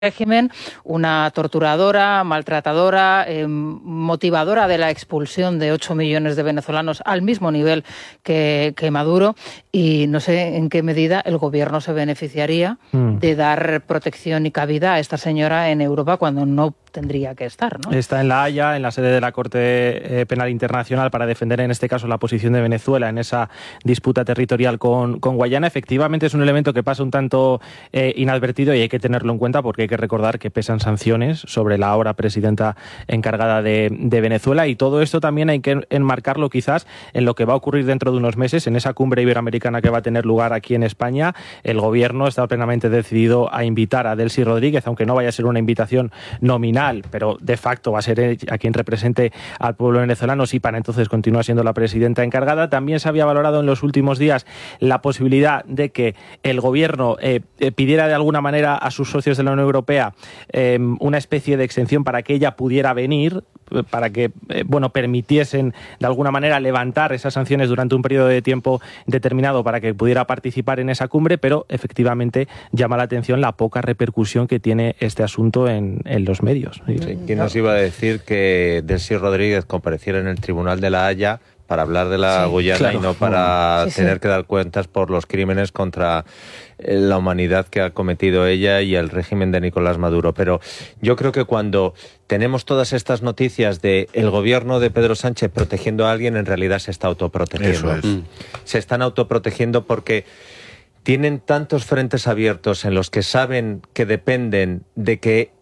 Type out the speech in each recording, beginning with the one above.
régimen, una torturadora, maltratadora, motivadora de la expulsión de 8 millones de venezolanos al mismo nivel que Maduro, y no sé en qué medida el gobierno se beneficiaría de dar protección y cabida a esta señora en Europa cuando no tendría que estar, ¿no? Está en La Haya, en la sede de la Corte Penal Internacional, para defender en este caso la posición de Venezuela en esa disputa territorial con Guayana. Efectivamente es un elemento que pasa un tanto inadvertido y hay que tenerlo en cuenta porque hay que recordar que pesan sanciones sobre la ahora presidenta encargada de Venezuela, y todo esto también hay que enmarcarlo quizás en lo que va a ocurrir dentro de unos meses en esa cumbre iberoamericana que va a tener lugar aquí en España. El gobierno está plenamente decidido a invitar a Delcy Rodríguez, aunque no vaya a ser una invitación nominal, pero de facto va a ser a quien represente al pueblo venezolano, si para entonces continúa siendo la presidenta encargada. También se había valorado en los últimos días la posibilidad de que el gobierno pidiera de alguna manera a sus socios de la Unión Europea una especie de exención para que ella pudiera venir, para que permitiesen de alguna manera levantar esas sanciones durante un periodo de tiempo determinado para que pudiera participar en esa cumbre, pero efectivamente llama la atención la poca repercusión que tiene este asunto en los medios. Sí, ¿quién nos iba a decir que Delcy Rodríguez compareciera en el Tribunal de La Haya para hablar de la Guyana, claro, y no para tener que dar cuentas por los crímenes contra la humanidad que ha cometido ella y el régimen de Nicolás Maduro? Pero yo creo que cuando tenemos todas estas noticias de el gobierno de Pedro Sánchez protegiendo a alguien, en realidad se está autoprotegiendo. Eso es. Se están autoprotegiendo porque tienen tantos frentes abiertos en los que saben que dependen de que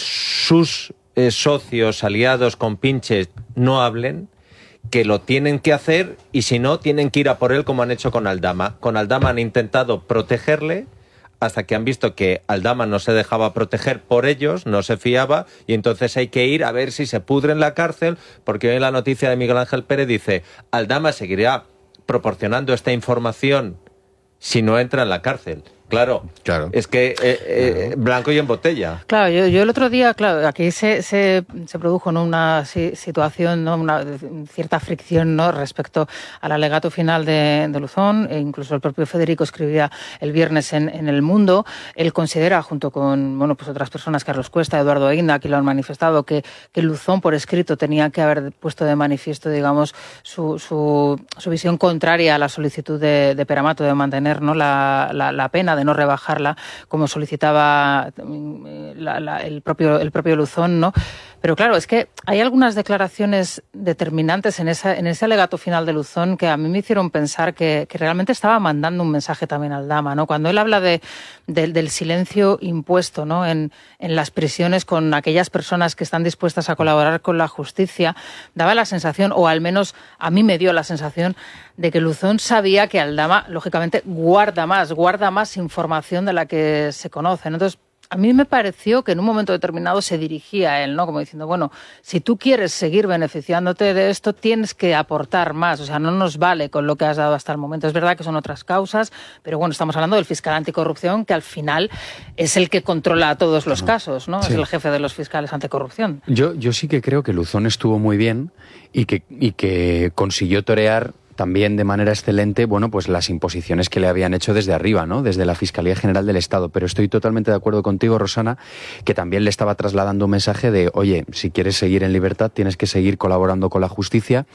sus socios, aliados, compinches no hablen, que lo tienen que hacer, y si no, tienen que ir a por él como han hecho con Aldama. Con Aldama han intentado protegerle hasta que han visto que Aldama no se dejaba proteger por ellos, no se fiaba, y entonces hay que ir a ver si se pudre en la cárcel, porque hoy la noticia de Miguel Ángel Pérez dice: Aldama seguirá proporcionando esta información si no entra en la cárcel. Claro, es que blanco y en botella. Claro, yo el otro día, aquí se produjo, ¿no?, una situación, ¿no?, una cierta fricción, ¿no?, respecto al alegato final de Luzón, e incluso el propio Federico escribía el viernes en El Mundo. Él considera, junto con otras personas, Carlos Cuesta, Eduardo Aguinda, que lo han manifestado, que Luzón por escrito tenía que haber puesto de manifiesto, digamos, su visión contraria a la solicitud de Peramato de mantener, ¿no?, la pena, de no rebajarla, como solicitaba el propio Luzón, ¿no? Pero claro, es que hay algunas declaraciones determinantes en ese alegato final de Luzón que a mí me hicieron pensar que realmente estaba mandando un mensaje también al Aldama, ¿no? Cuando él habla del silencio impuesto, ¿no?, en las prisiones con aquellas personas que están dispuestas a colaborar con la justicia, daba la sensación, o al menos a mí me dio la sensación, de que Luzón sabía que Aldama, lógicamente, guarda más información de la que se conoce, ¿no? Entonces, a mí me pareció que en un momento determinado se dirigía a él, ¿no?, como diciendo, bueno, si tú quieres seguir beneficiándote de esto, tienes que aportar más, o sea, no nos vale con lo que has dado hasta el momento. Es verdad que son otras causas, pero bueno, estamos hablando del fiscal anticorrupción, que al final es el que controla todos los casos, ¿no? Sí. Es el jefe de los fiscales anticorrupción. Yo sí que creo que Luzón estuvo muy bien y que consiguió torear también de manera excelente, pues las imposiciones que le habían hecho desde arriba, ¿no?, desde la Fiscalía General del Estado. Pero estoy totalmente de acuerdo contigo, Rosana, que también le estaba trasladando un mensaje de, oye, si quieres seguir en libertad, tienes que seguir colaborando con la justicia.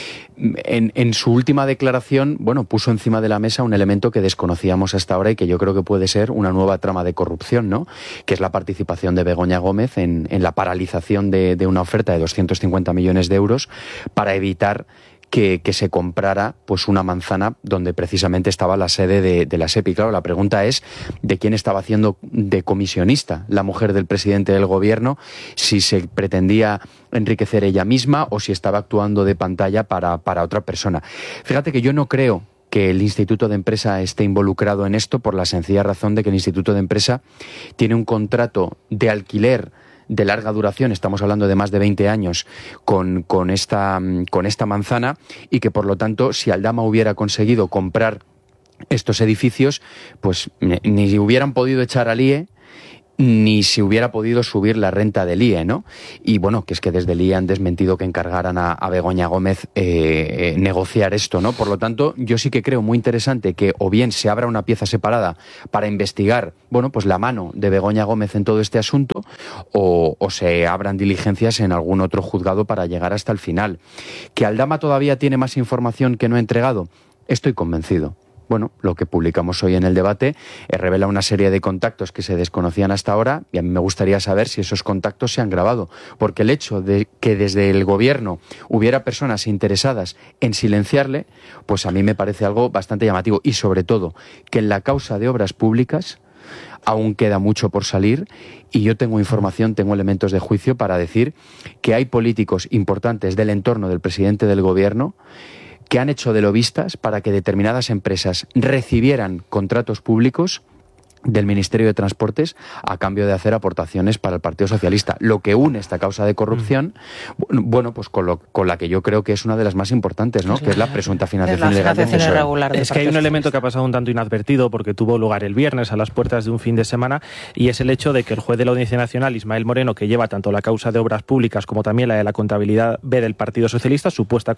En su última declaración, puso encima de la mesa un elemento que desconocíamos hasta ahora y que yo creo que puede ser una nueva trama de corrupción, ¿no?, que es la participación de Begoña Gómez en la paralización de una oferta de 250 millones de euros para evitar que se comprara una manzana donde precisamente estaba la sede de la SEPI. Claro, la pregunta es de quién estaba haciendo de comisionista la mujer del presidente del gobierno, si se pretendía enriquecer ella misma o si estaba actuando de pantalla para otra persona. Fíjate que yo no creo que el Instituto de Empresa esté involucrado en esto, por la sencilla razón de que el Instituto de Empresa tiene un contrato de alquiler de larga duración, estamos hablando de más de 20 años, con esta manzana, y que por lo tanto, si Aldama hubiera conseguido comprar estos edificios, pues ni hubieran podido echar al IE, ni se hubiera podido subir la renta del IE, ¿no? Y bueno, que es que desde el IE han desmentido que encargaran a Begoña Gómez negociar esto, ¿no? Por lo tanto, yo sí que creo muy interesante que o bien se abra una pieza separada para investigar, bueno, pues la mano de Begoña Gómez en todo este asunto, o se abran diligencias en algún otro juzgado para llegar hasta el final. ¿Que Aldama todavía tiene más información que no ha entregado? Estoy convencido. Bueno, lo que publicamos hoy en el debate revela una serie de contactos que se desconocían hasta ahora, y a mí me gustaría saber si esos contactos se han grabado, porque el hecho de que desde el gobierno hubiera personas interesadas en silenciarle, pues a mí me parece algo bastante llamativo, y sobre todo que en la causa de obras públicas aún queda mucho por salir, y yo tengo información, tengo elementos de juicio para decir que hay políticos importantes del entorno del presidente del gobierno que han hecho de lobistas para que determinadas empresas recibieran contratos públicos del Ministerio de Transportes a cambio de hacer aportaciones para el Partido Socialista. Lo que une esta causa de corrupción, bueno, pues con la que yo creo que es una de las más importantes, ¿no? Que es la presunta financiación irregular. Es que hay un elemento que ha pasado un tanto inadvertido porque tuvo lugar el viernes a las puertas de un fin de semana, y es el hecho de que el juez de la Audiencia Nacional, Ismael Moreno, que lleva tanto la causa de obras públicas como también la de la contabilidad B del Partido Socialista, supuesta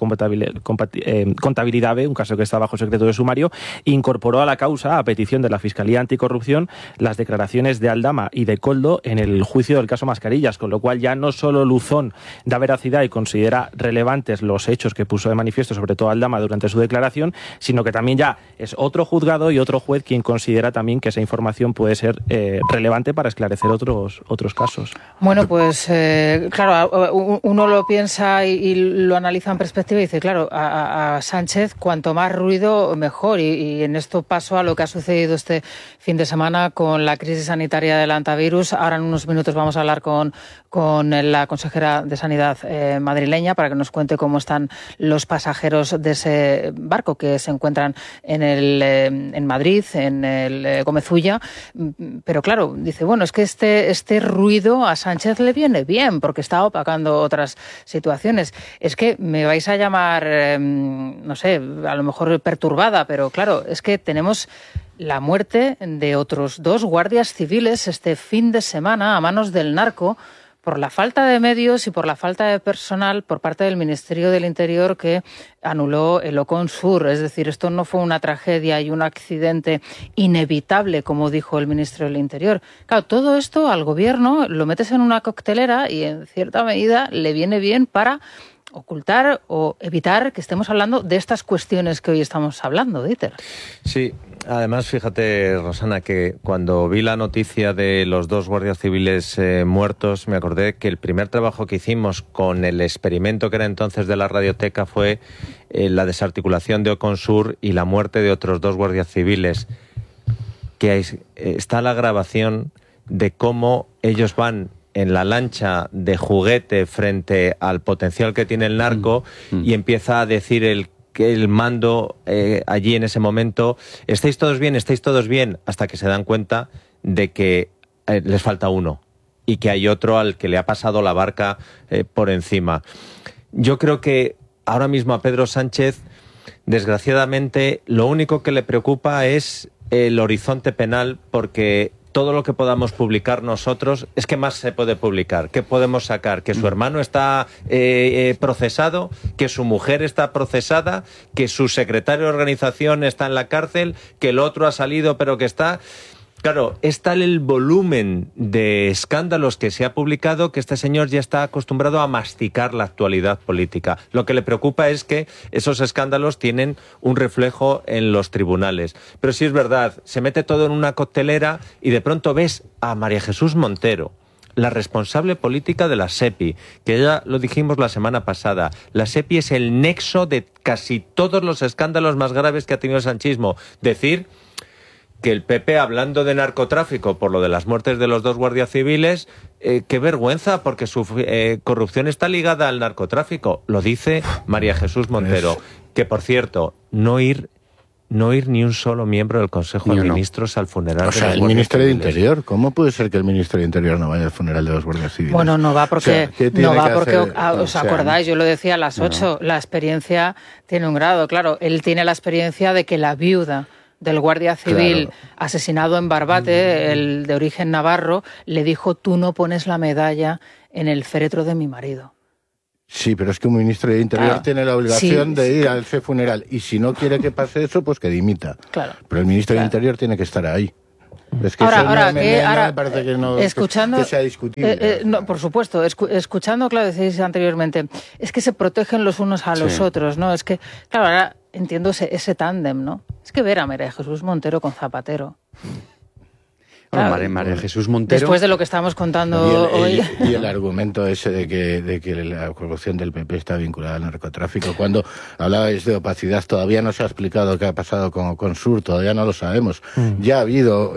contabilidad B, un caso que está bajo secreto de sumario, incorporó a la causa, a petición de la Fiscalía Anticorrupción, las declaraciones de Aldama y de Koldo en el juicio del caso Mascarillas, con lo cual ya no solo Luzón da veracidad y considera relevantes los hechos que puso de manifiesto, sobre todo Aldama, durante su declaración, sino que también ya es otro juzgado y otro juez quien considera también que esa información puede ser relevante para esclarecer otros casos. Bueno, pues claro, uno lo piensa y lo analiza en perspectiva y dice, claro, a Sánchez cuanto más ruido mejor, y en esto paso a lo que ha sucedido este fin de semana con la crisis sanitaria del antivirus. Ahora en unos minutos vamos a hablar con la consejera de Sanidad madrileña para que nos cuente cómo están los pasajeros de ese barco que se encuentran en Madrid, en el Gómez Ulla. Pero claro, dice, bueno, es que este ruido a Sánchez le viene bien porque está opacando otras situaciones. Es que me vais a llamar, no sé, a lo mejor perturbada, pero claro, es que tenemos la muerte de otros 2 guardias civiles este fin de semana a manos del narco por la falta de medios y por la falta de personal por parte del Ministerio del Interior, que anuló el Ocon Sur. Es decir, esto no fue una tragedia y un accidente inevitable, como dijo el Ministro del Interior. Claro, todo esto al Gobierno lo metes en una coctelera y en cierta medida le viene bien para ocultar o evitar que estemos hablando de estas cuestiones que hoy estamos hablando, Dieter. Sí, además, fíjate, Rosana, que cuando vi la noticia de los 2 guardias civiles muertos, me acordé que el primer trabajo que hicimos con el experimento que era entonces de la radioteca fue la desarticulación de Ocon Sur y la muerte de otros 2 guardias civiles, que está la grabación de cómo ellos van en la lancha de juguete frente al potencial que tiene el narco y empieza a decir el mando allí en ese momento, estáis todos bien, hasta que se dan cuenta de que les falta uno y que hay otro al que le ha pasado la barca por encima. Yo creo que ahora mismo a Pedro Sánchez, desgraciadamente, lo único que le preocupa es el horizonte penal, porque todo lo que podamos publicar nosotros, es que más se puede publicar. ¿Qué podemos sacar? Que su hermano está procesado, que su mujer está procesada, que su secretario de organización está en la cárcel, que el otro ha salido pero que está... Claro, es tal el volumen de escándalos que se ha publicado que este señor ya está acostumbrado a masticar la actualidad política. Lo que le preocupa es que esos escándalos tienen un reflejo en los tribunales. Pero sí es verdad, se mete todo en una coctelera y de pronto ves a María Jesús Montero, la responsable política de la SEPI, que ya lo dijimos la semana pasada. La SEPI es el nexo de casi todos los escándalos más graves que ha tenido el sanchismo. Decir que el PP, hablando de narcotráfico por lo de las muertes de los 2 guardias civiles, qué vergüenza, porque su corrupción está ligada al narcotráfico. Lo dice María Jesús Montero, que por cierto, no ir ni un solo miembro del Consejo de Ministros al funeral. O sea, el Ministerio de Interior. ¿Cómo puede ser que el Ministerio de Interior no vaya al funeral de 2 guardias civiles? Bueno, no va porque, os acordáis, yo lo decía a las 8, la experiencia tiene un grado. Claro, él tiene la experiencia de que la viuda del guardia civil asesinado en Barbate, el de origen navarro, le dijo: tú no pones la medalla en el féretro de mi marido. Sí, pero es que un ministro de Interior tiene la obligación de ir a ese funeral, y si no quiere que pase eso, pues que dimita. Claro. Pero el ministro de Interior tiene que estar ahí. Es que ahora me parece que no escuchando, que sea discutible. No, por supuesto, escuchando, claro, decís anteriormente, es que se protegen los unos a los otros, ¿no? Es que, claro, ahora entiendo ese tándem, ¿no? Es que ver a María Jesús Montero con Zapatero. Claro, María Jesús Montero. Después de lo que estamos contando hoy. Y el argumento ese de que la corrupción del PP está vinculada al narcotráfico. Cuando hablabais de opacidad, todavía no se ha explicado qué ha pasado con Sur, todavía no lo sabemos. Ya ha habido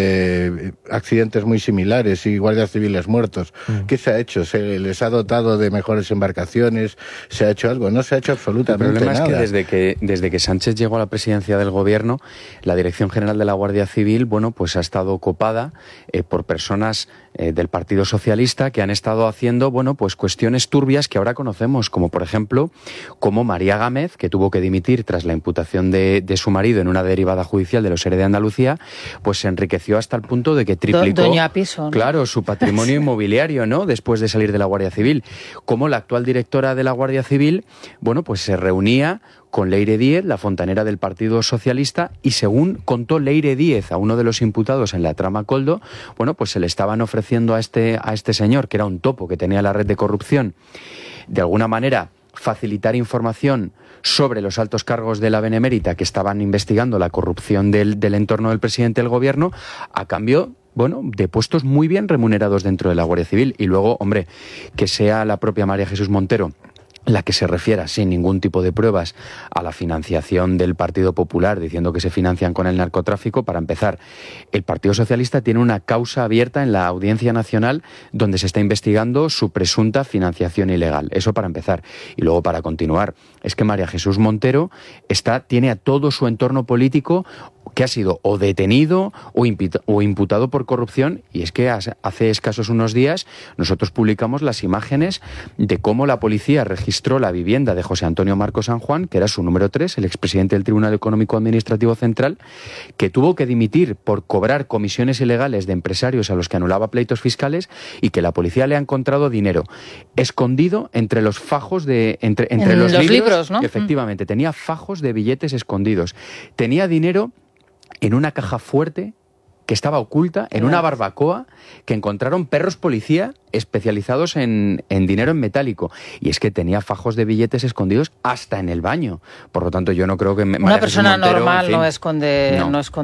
accidentes muy similares y guardias civiles muertos. ¿Qué se ha hecho? ¿Se les ha dotado de mejores embarcaciones? ¿Se ha hecho algo? No se ha hecho absolutamente nada. El problema es que desde que Sánchez llegó a la presidencia del gobierno, la Dirección General de la Guardia Civil, bueno, pues ha estado copada por personas del Partido Socialista que han estado haciendo, bueno, pues cuestiones turbias que ahora conocemos, como por ejemplo, como María Gámez, que tuvo que dimitir tras la imputación de su marido en una derivada judicial de los ERE de Andalucía, pues se enriqueció hasta el punto de que triplicó, Doña Piso, ¿no? Claro, su patrimonio inmobiliario, ¿no?, después de salir de la Guardia Civil. Como la actual directora de la Guardia Civil, bueno, pues se reunía con Leire Díez, la fontanera del Partido Socialista, y según contó Leire Díez a uno de los imputados en la trama Coldo, bueno, pues se le estaban ofreciendo a este señor, que era un topo que tenía la red de corrupción, de alguna manera facilitar información sobre los altos cargos de la Benemérita que estaban investigando la corrupción del entorno del presidente del gobierno, a cambio, bueno, de puestos muy bien remunerados dentro de la Guardia Civil. Y luego, hombre, que sea la propia María Jesús Montero la que se refiera sin ningún tipo de pruebas a la financiación del Partido Popular, diciendo que se financian con el narcotráfico. Para empezar, el Partido Socialista tiene una causa abierta en la Audiencia Nacional donde se está investigando su presunta financiación ilegal. Eso para empezar. Y luego, para continuar, es que María Jesús Montero tiene a todo su entorno político que ha sido o detenido o imputado por corrupción, y es que hace escasos unos días nosotros publicamos las imágenes de cómo la policía registró la vivienda de José Antonio Marco San Juan, que era su número 3, el expresidente del Tribunal Económico Administrativo Central, que tuvo que dimitir por cobrar comisiones ilegales de empresarios a los que anulaba pleitos fiscales, y que la policía le ha encontrado dinero escondido entre los fajos entre los libros, ¿no? Efectivamente, tenía fajos de billetes escondidos. Tenía dinero en una caja fuerte que estaba oculta en una barbacoa que encontraron perros policía especializados en dinero en metálico. Y es que tenía fajos de billetes escondidos hasta en el baño. Por lo tanto, yo no creo que una persona normal, en fin, no esconde.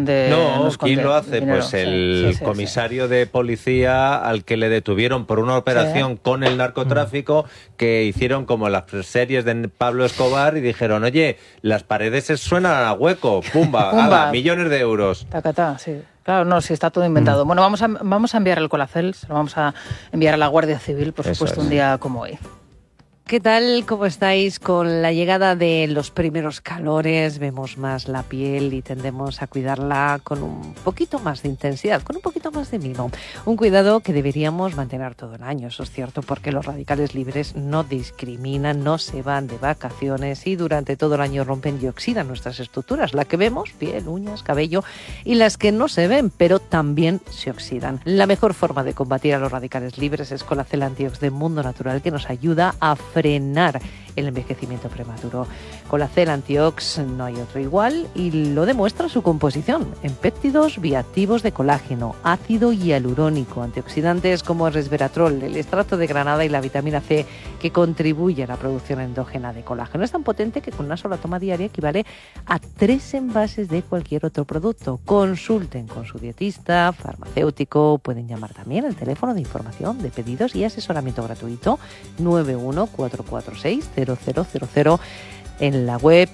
¿Quién lo hace? Dinero. Pues el comisario de policía al que le detuvieron por una operación con el narcotráfico, que hicieron como las series de Pablo Escobar y dijeron: oye, las paredes suenan a hueco, pumba, ala, millones de euros. Tacatá, sí. Claro, no, sí, está todo inventado. Bueno, vamos a enviar el Colacel, se lo vamos a enviar a la Guardia Civil, por supuesto, un día como hoy. ¿Qué tal? ¿Cómo estáis? Con la llegada de los primeros calores vemos más la piel y tendemos a cuidarla con un poquito más de intensidad, con un poquito más de mimo. Un cuidado que deberíamos mantener todo el año, eso es cierto, porque los radicales libres no discriminan, no se van de vacaciones y durante todo el año rompen y oxidan nuestras estructuras, la que vemos, piel, uñas, cabello, y las que no se ven, pero también se oxidan. La mejor forma de combatir a los radicales libres es Colacel Antiox de Mundo Natural, que nos ayuda a frenar el envejecimiento prematuro. Colacel Antiox no hay otro igual y lo demuestra su composición en péptidos bioactivos de colágeno, ácido hialurónico, antioxidantes como el resveratrol, el estrato de granada y la vitamina C, que contribuye a la producción endógena de colágeno. Es tan potente que con una sola toma diaria equivale a 3 envases de cualquier otro producto. Consulten con su dietista, farmacéutico, pueden llamar también al teléfono de información, de pedidos y asesoramiento gratuito 914460000, en la web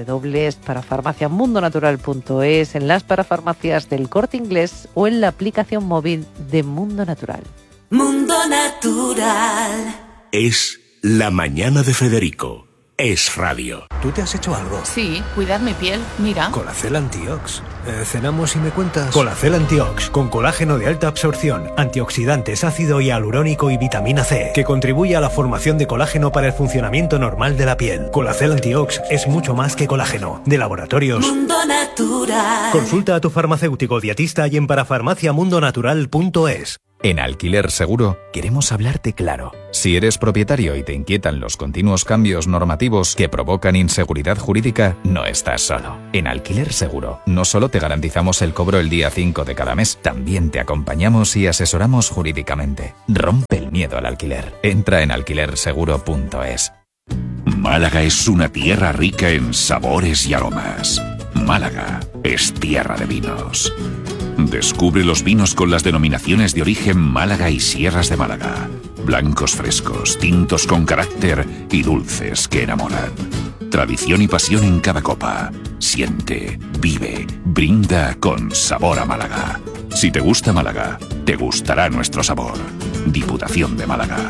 www.parafarmaciamundonatural.es, en las parafarmacias del Corte Inglés o en la aplicación móvil de Mundo Natural. Mundo Natural. Es La Mañana de Federico, Es radio. ¿Tú te has hecho algo? Sí, cuidar mi piel, mira. Colacel Antiox. Cenamos y me cuentas. Colacel Antiox, con colágeno de alta absorción, antioxidantes, ácido hialurónico y vitamina C, que contribuye a la formación de colágeno para el funcionamiento normal de la piel. Colacel Antiox es mucho más que colágeno. De Laboratorios Mundo Natural. Consulta a tu farmacéutico dietista y en parafarmaciamundonatural.es. En Alquiler Seguro queremos hablarte claro. Si eres propietario y te inquietan los continuos cambios normativos que provocan inseguridad jurídica, no estás solo. En Alquiler Seguro no solo te garantizamos el cobro el día 5 de cada mes, también te acompañamos y asesoramos jurídicamente. Rompe el miedo al alquiler. Entra en alquilerseguro.es. Málaga es una tierra rica en sabores y aromas. Málaga es tierra de vinos. Descubre los vinos con las denominaciones de origen Málaga y Sierras de Málaga. Blancos frescos, tintos con carácter y dulces que enamoran. Tradición y pasión en cada copa. Siente, vive, brinda con sabor a Málaga. Si te gusta Málaga, te gustará nuestro sabor. Diputación de Málaga.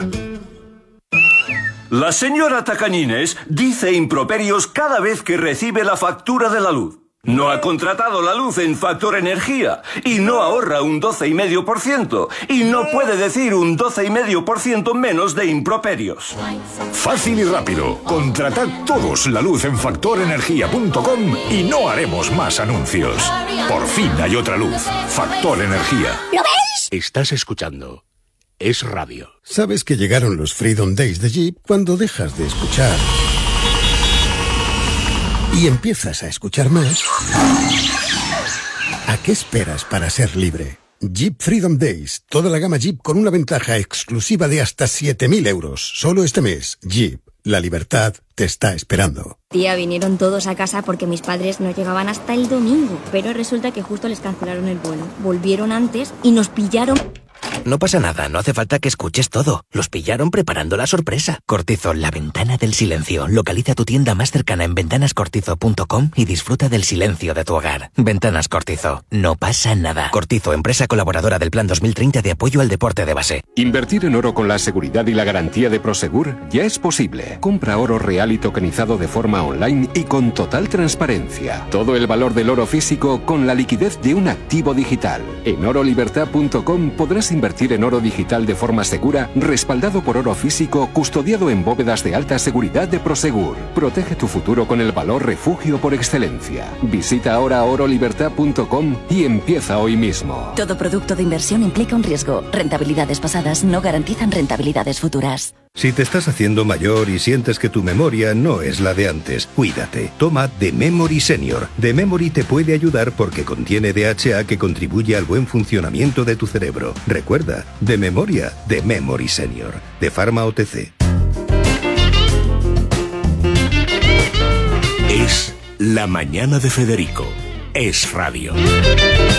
La señora Tacañines dice improperios cada vez que recibe la factura de la luz. No ha contratado la luz en Factor Energía y no ahorra un 12,5% y no puede decir un 12,5% menos de improperios. Fácil y rápido. Contratad todos la luz en factorenergia.com y no haremos más anuncios. Por fin hay otra luz. Factor Energía. ¿Lo veis? Estás escuchando Es Radio. ¿Sabes que llegaron los Freedom Days de Jeep cuando dejas de escuchar y empiezas a escuchar más? ¿A qué esperas para ser libre? Jeep Freedom Days. Toda la gama Jeep con una ventaja exclusiva de hasta 7.000 euros. Solo este mes. Jeep. La libertad te está esperando. Tía, vinieron todos a casa porque mis padres no llegaban hasta el domingo. Pero resulta que justo les cancelaron el vuelo. Volvieron antes y nos pillaron... No pasa nada, no hace falta que escuches todo. Los pillaron preparando la sorpresa. Cortizo, la ventana del silencio. Localiza tu tienda más cercana en ventanascortizo.com y disfruta del silencio de tu hogar. Ventanas Cortizo, no pasa nada. Cortizo, empresa colaboradora del Plan 2030 de apoyo al deporte de base. Invertir en oro con la seguridad y la garantía de Prosegur ya es posible. Compra oro real y tokenizado de forma online y con total transparencia. Todo el valor del oro físico con la liquidez de un activo digital. En orolibertad.com podrás invertir en oro digital de forma segura, respaldado por oro físico, custodiado en bóvedas de alta seguridad de Prosegur. Protege tu futuro con el valor refugio por excelencia. Visita ahora orolibertad.com y empieza hoy mismo. Todo producto de inversión implica un riesgo. Rentabilidades pasadas no garantizan rentabilidades futuras. Si te estás haciendo mayor y sientes que tu memoria no es la de antes, cuídate. Toma The Memory Senior. The Memory te puede ayudar porque contiene DHA que contribuye al buen funcionamiento de tu cerebro. Recuerda, de memoria, The Memory Senior. De Pharma OTC. Es la mañana de Federico. Es Radio.